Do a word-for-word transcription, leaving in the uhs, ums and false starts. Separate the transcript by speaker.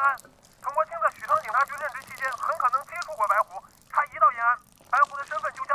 Speaker 1: 案。通过清在许昌警察局任职期间很可能接触过白虎，他一到延安，白虎的身份就将